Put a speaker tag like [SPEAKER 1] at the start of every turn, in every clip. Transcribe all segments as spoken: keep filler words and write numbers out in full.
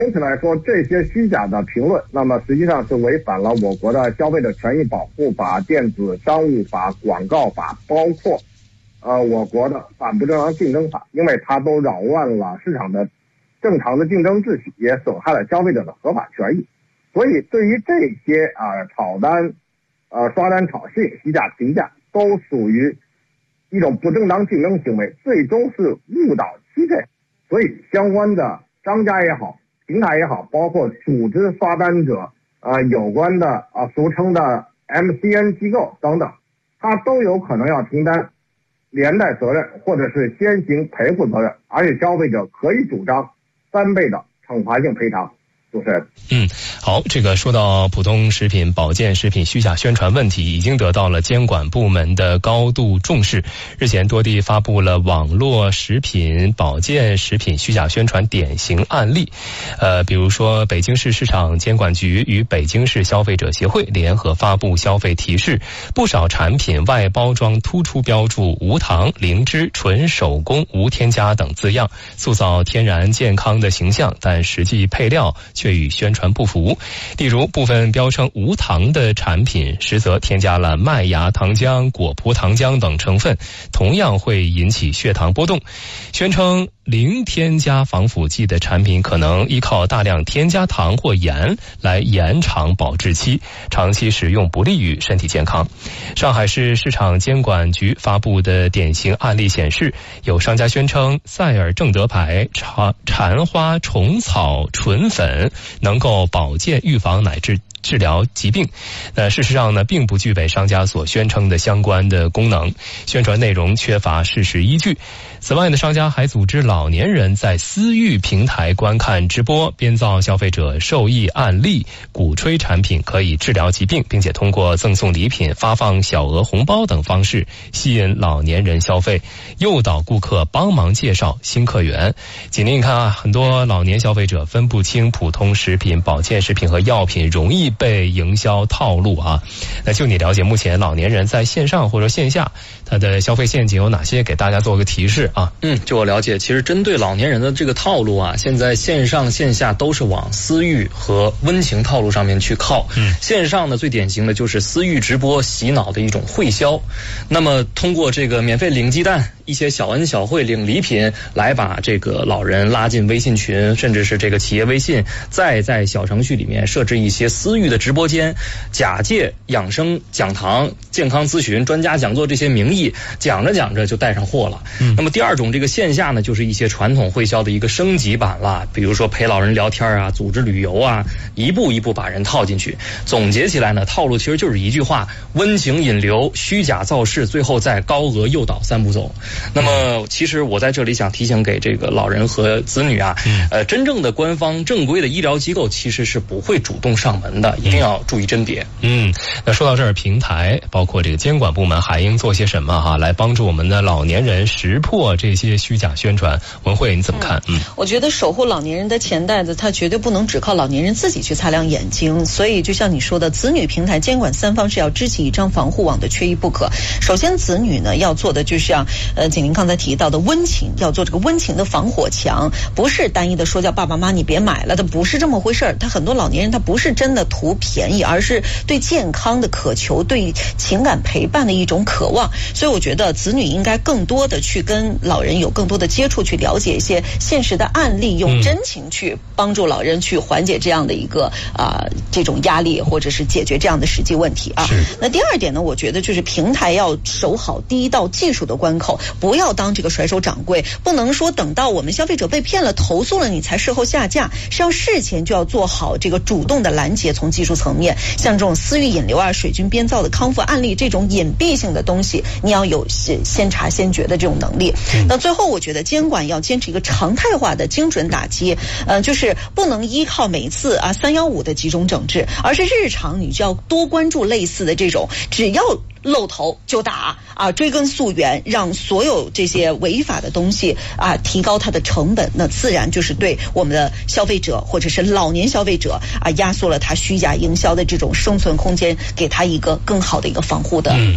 [SPEAKER 1] 总体来说，这些虚假的评论，那么实际上是违反了我国的消费者权益保护法、电子商务法、广告法，包括呃我国的反不正当竞争法，因为它都扰乱了市场的正常的竞争秩序，也损害了消费者的合法权益。所以对于这些啊、呃、炒单、呃刷单炒信、虚假评价，都属于一种不正当竞争行为，最终是误导欺骗。所以相关的商家也好，平台也好，包括组织刷单者，呃，有关的啊、呃，俗称的 M C N 机构等等，它都有可能要承担连带责任或者是先行赔付责任，而且消费者可以主张三倍的惩罚性赔偿。主持人，
[SPEAKER 2] 嗯，好，这个说到普通食品、保健食品虚假宣传问题，已经得到了监管部门的高度重视。日前，多地发布了网络食品、保健食品虚假宣传典型案例。呃，比如说，北京市市场监管局与北京市消费者协会联合发布消费提示，不少产品外包装突出标注无糖、零脂、纯手工、无添加等字样，塑造天然健康的形象，但实际配料却与宣传不符。例如，部分标称无糖的产品，实则添加了麦芽糖浆、果葡糖浆等成分，同样会引起血糖波动。宣称零添加防腐剂的产品，可能依靠大量添加糖或盐来延长保质期，长期使用不利于身体健康。上海市市场监管局发布的典型案例显示，有商家宣称赛尔正德牌蝉花虫草纯粉能够保健预防乃至治疗疾病，呃，事实上呢，并不具备商家所宣称的相关的功能，宣传内容缺乏事实依据。此外呢，商家还组织老年人在私域平台观看直播，编造消费者受益案例，鼓吹产品可以治疗疾病，并且通过赠送礼品、发放小额红包等方式吸引老年人消费，诱导顾客帮忙介绍新客源。锦麟，你看啊，很多老年消费者分不清普通食品、保健食品和药品，容易被营销套路啊。那就你了解，目前老年人在线上或者线下他的消费陷阱有哪些？给大家做个提示啊。
[SPEAKER 3] 嗯，就我了解，其实针对老年人的这个套路啊，现在线上线下都是往私域和温情套路上面去靠。嗯，线上呢最典型的就是私域直播洗脑的一种汇销，那么通过这个免费领鸡蛋、一些小恩小惠、领礼品来把这个老人拉进微信群，甚至是这个企业微信，再在小程序里面设置一些私域的直播间，假借养生讲堂、健康咨询、专家讲座这些名义，讲着讲着就带上货了。嗯，那么第二种这个线下呢，就是一些传统汇销的一个升级版了，比如说陪老人聊天啊，组织旅游啊，一步一步把人套进去。总结起来呢，套路其实就是一句话：温情引流、虚假造势，最后再高额诱导三步走。那么其实我在这里想提醒给这个老人和子女啊，呃，真正的官方正规的医疗机构其实是不会主动上门的，一定要注意甄别。
[SPEAKER 2] 嗯，那说到这儿，平台包括这个监管部门还应做些什么哈，来帮助我们的老年人识破这些虚假宣传？文慧你怎么看？嗯，
[SPEAKER 4] 我觉得守护老年人的钱袋子，它绝对不能只靠老年人自己去擦亮眼睛。所以就像你说的，子女平台监管三方是要支起一张防护网的，缺一不可。首先，子女呢要做的就像呃锦麟刚才提到的温情，要做这个温情的防火墙，不是单一的说叫爸爸妈妈你别买了，它不是这么回事儿。他很多老年人他不是真的图便宜，而是对健康的渴求，对情感陪伴的一种渴望。所以我觉得子女应该更多的去跟老人有更多的接触，去了解一些现实的案例，用真情去帮助老人去缓解这样的一个啊、呃、这种压力，或者是解决这样的实际问题啊。那第二点呢，我觉得就是平台要守好第一道技术的关口，不要当这个甩手掌柜，不能说等到我们消费者被骗了投诉了你才事后下架，是要事前就要做好这个主动的拦截。从技术层面，像这种私域引流啊、水军编造的康复案例这种隐蔽性的东西，你要有先查先觉的这种能力。那最后我觉得监管要坚持一个常态化的精准打击，呃，就是不能依靠每次啊三幺五的集中整治，而是日常你就要多关注类似的这种，只要露头就打啊，追根溯源，让所有这些违法的东西啊提高它的成本，那自然就是对我们的消费者或者是老年消费者啊压缩了他虚假营销的这种生存空间，给他一个更好的一个防护的网。
[SPEAKER 2] 嗯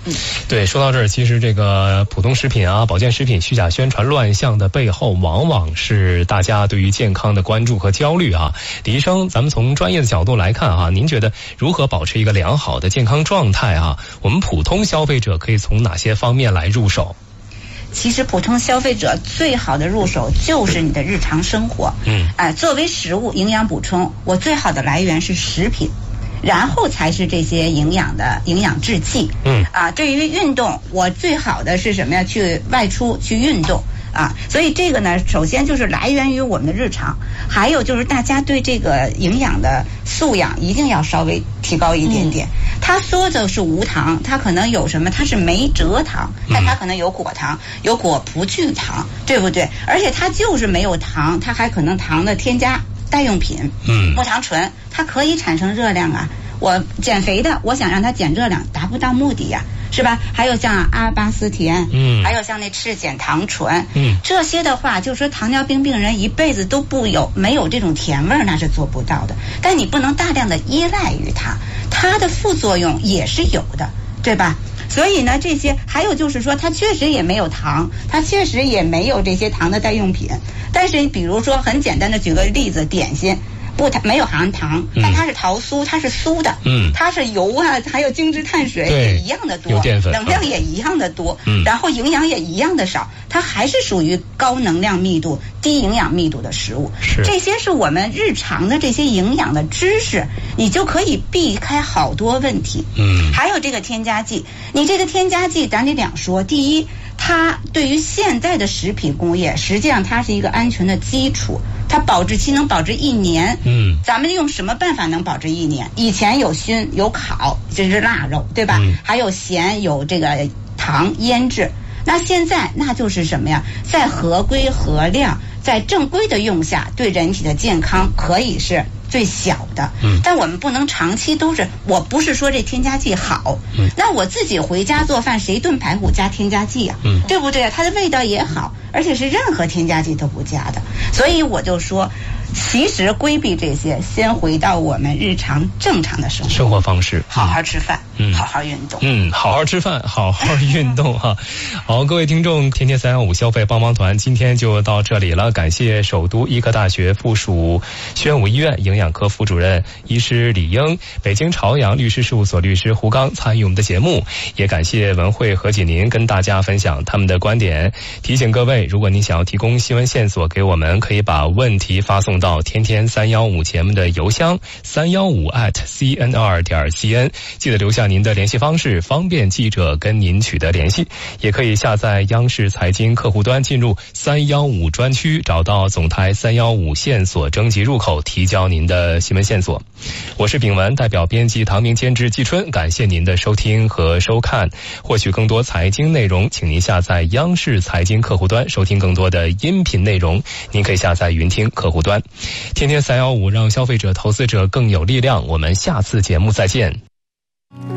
[SPEAKER 2] 对，说到这儿，其实这个普通食品啊、保健食品虚假宣传乱象的背后，往往是大家对于健康的关注和焦虑啊。李医生，咱们从专业的角度来看啊，您觉得如何保持一个良好的健康状态啊？我们普通消费者可以从哪些方面来入手？
[SPEAKER 5] 其实普通消费者最好的入手就是你的日常生活。嗯，哎、呃，作为食物营养补充，我最好的来源是食品。然后才是这些营养的营养制剂。嗯啊，对于运动，我最好的是什么呀？去外出去运动啊。所以这个呢，首先就是来源于我们的日常，还有就是大家对这个营养的素养一定要稍微提高一点点。嗯、它说的是无糖，它可能有什么？它是没蔗糖，但它可能有果糖，有果葡聚糖，对不对？而且它就是没有糖，它还可能糖的添加。代用品，嗯，木糖醇，它可以产生热量啊。我减肥的，我想让它减热量，达不到目的呀，是吧？还有像阿巴斯甜，嗯，还有像那赤藓糖醇，嗯，这些的话，就是说糖尿病病人一辈子都不有没有这种甜味儿，那是做不到的。但你不能大量的依赖于它，它的副作用也是有的，对吧？所以呢，这些还有就是说，它确实也没有糖，它确实也没有这些糖的代用品。但是，比如说很简单的举个例子，点心不它没有含糖，但它是桃酥，它是酥的，嗯，它是油啊，还有精致碳水也一样的多，
[SPEAKER 2] 有淀粉，
[SPEAKER 5] 能量也一样的多，嗯，然后营养也一样的少，它还是属于高能量密度、低营养密度的食物。
[SPEAKER 2] 是
[SPEAKER 5] 这些是我们日常的这些营养的知识，你就可以避开好多问题。嗯，还有这个添加剂，你这个添加剂咱得两说，第一，它对于现在的食品工业，实际上它是一个安全的基础，它保质期能保质一年。嗯，咱们用什么办法能保质一年？以前有熏有烤，这是腊肉，对吧？嗯、还有咸有这个糖腌制。那现在那就是什么呀？在合规合量，在正规的用下，对人体的健康可以是最小的。嗯，但我们不能长期都是，我不是说这添加剂好，嗯，那我自己回家做饭，谁炖排骨加添加剂啊？嗯，对不对？它的味道也好，而且是任何添加剂都不加的。所以我就说，其实规避这些，先回到我们日常正常的生活
[SPEAKER 2] 生活方式，
[SPEAKER 5] 好好吃饭，嗯，好好运动，
[SPEAKER 2] 嗯，好好吃饭，好好运动哈。好，各位听众，天天三幺五消费帮帮团今天就到这里了，感谢首都医科大学附属宣武医院营养科副主任医师李英，北京朝阳律师事务所律师胡刚参与我们的节目，也感谢文慧何锦林跟大家分享他们的观点。提醒各位，如果您想要提供新闻线索给我们，可以把问题发送到天天三幺五节目的邮箱三幺五 at c n r 点 c n， 记得留下您的联系方式，方便记者跟您取得联系。也可以下载央视财经客户端，进入三幺五专区，找到总台三幺五线索征集入口，提交您的新闻线索。我是炳文，代表编辑唐明、监制季春，感谢您的收听和收看。获取更多财经内容，请您下载央视财经客户端，收听更多的音频内容。您可以下载云听客户端。天天三幺五，让消费者、投资者更有力量。我们下次节目再见。